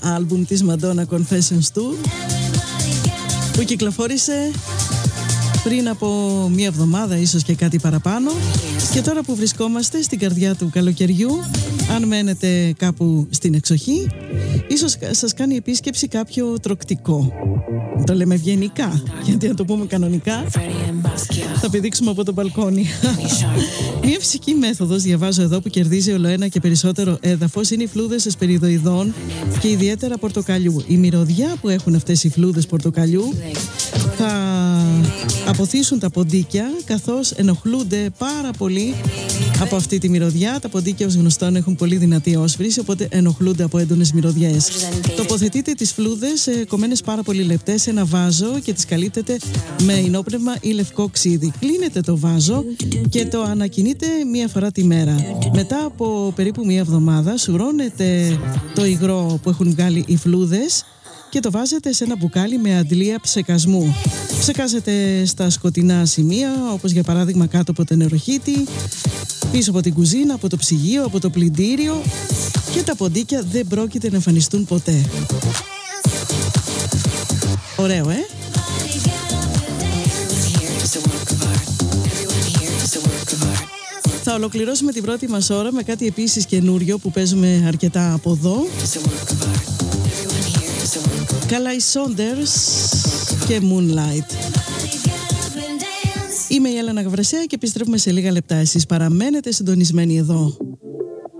άλμπουμ της Madonna Confessions 2, που κυκλοφόρησε πριν από μία εβδομάδα, ίσως και κάτι παραπάνω. Και τώρα που βρισκόμαστε στην καρδιά του καλοκαιριού, αν μένετε κάπου στην εξοχή, ίσως σας κάνει επίσκεψη κάποιο τρωκτικό. Το λέμε ευγενικά, γιατί αν το πούμε κανονικά θα πηδήξουμε από το μπαλκόνι. Μία φυσική μέθοδος, διαβάζω εδώ, που κερδίζει ολοένα και περισσότερο έδαφος είναι οι φλούδες εσπεριδοειδών και ιδιαίτερα πορτοκαλιού. Η μυρωδιά που έχουν αυτές οι φλούδες πορτοκαλιού θα αποθήσουν τα ποντίκια, καθώς ενοχλούνται πάρα πολύ από αυτή τη μυρωδιά. Τα ποντίκια, ως γνωστόν, έχουν πολύ δυνατή όσφρηση, οπότε ενοχλούνται από έντονες μυρωδιές. Τοποθετείτε τις φλούδες κομμένες πάρα πολύ λεπτές σε ένα βάζο και τις καλύπτετε με ινόπνευμα ή λευκό ξύδι. Κλείνετε το βάζο και το ανακοινείτε μία φορά τη μέρα. Μετά από περίπου μία εβδομάδα σουρώνετε το υγρό που έχουν βγάλει οι φλούδες και το βάζετε σε ένα μπουκάλι με αντλία ψεκασμού. Ψεκάζετε στα σκοτεινά σημεία, όπως για παράδειγμα κάτω από το νεροχύτη, πίσω από την κουζίνα, από το ψυγείο, από το πλυντήριο, και τα ποντίκια δεν πρόκειται να εμφανιστούν ποτέ. Ωραίο, Θα ολοκληρώσουμε την πρώτη μας ώρα με κάτι επίσης καινούριο που παίζουμε αρκετά από εδώ. Καλάι Σόντερς και Moonlight. Είμαι η Έλενα Γαβρασέα και επιστρέφουμε σε λίγα λεπτά. Εσείς παραμένετε συντονισμένοι εδώ.